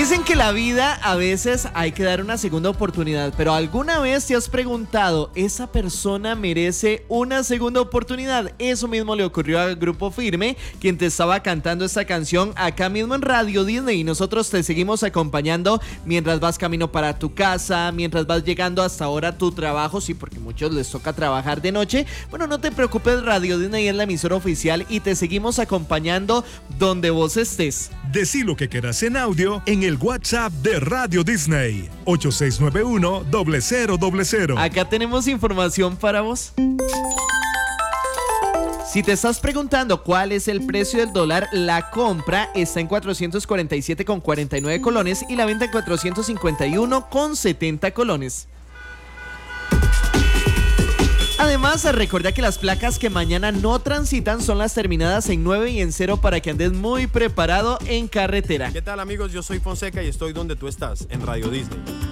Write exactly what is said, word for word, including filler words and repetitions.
Dicen que la vida a veces hay que dar una segunda oportunidad, pero ¿alguna vez te has preguntado, ¿esa persona merece una segunda oportunidad? Eso mismo le ocurrió al Grupo Firme, quien te estaba cantando esta canción acá mismo en Radio Disney, y nosotros te seguimos acompañando mientras vas camino para tu casa, mientras vas llegando hasta ahora a tu trabajo, sí, porque a muchos les toca trabajar de noche. Bueno, no te preocupes, Radio Disney es la emisora oficial y te seguimos acompañando donde vos estés. Decí lo que quieras en audio en el WhatsApp de Radio Disney, ocho seis nueve uno, cero cero cero cero. Acá tenemos información para vos. Si te estás preguntando cuál es el precio del dólar, la compra está en cuatrocientos cuarenta y siete con cuarenta y nueve colones y la venta en cuatrocientos cincuenta y uno con setenta colones. Además, recuerda que las placas que mañana no transitan son las terminadas en nueve y en cero para que andes muy preparado en carretera. ¿Qué tal, amigos? Yo soy Fonseca y estoy donde tú estás, en Radio Disney.